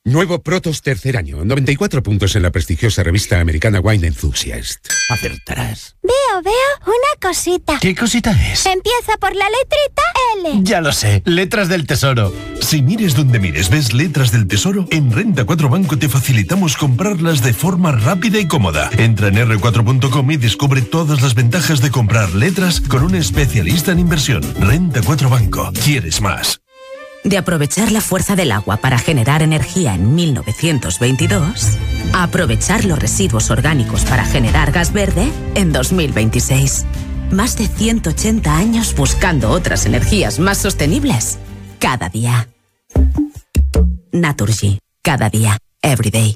Nuevo Protos tercer año, 94 puntos en la prestigiosa revista americana Wine Enthusiast. Acertarás. Veo una cosita. ¿Qué cosita es? Empieza por la letrita L. Ya lo sé, letras del tesoro. Si mires donde mires, ves letras del tesoro, en Renta 4 Banco te facilitamos comprarlas de forma rápida y cómoda. Entra en r4.com y descubre todas las ventajas de comprar letras con un especialista en inversión. Renta 4 Banco. ¿Quieres más? De aprovechar la fuerza del agua para generar energía en 1922, a aprovechar los residuos orgánicos para generar gas verde en 2026. Más de 180 años buscando otras energías más sostenibles. Cada día. Naturgy. Cada día. Every day.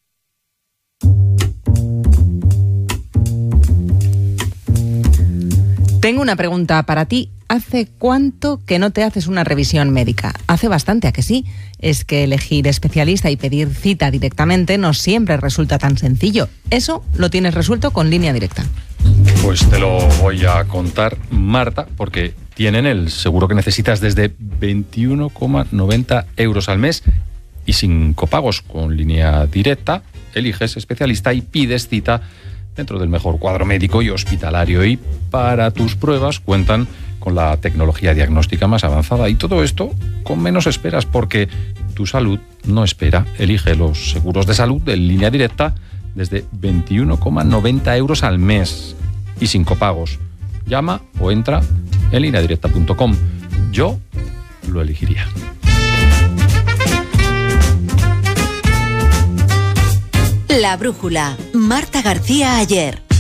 Tengo una pregunta para ti. ¿Hace cuánto que no te haces una revisión médica? Hace bastante, ¿a que sí? Es que elegir especialista y pedir cita directamente no siempre resulta tan sencillo. Eso lo tienes resuelto con Línea Directa. Pues te lo voy a contar, Marta, porque tienen el seguro que necesitas desde 21,90 euros al mes y sin copagos. Con Línea Directa eliges especialista y pides cita dentro del mejor cuadro médico y hospitalario, y para tus pruebas cuentan con la tecnología diagnóstica más avanzada, y todo esto con menos esperas, porque tu salud no espera. Elige los seguros de salud de Línea Directa desde 21,90 euros al mes y sin copagos. Llama o entra en lineadirecta.com. Yo lo elegiría. La brújula. Marta García Ayer.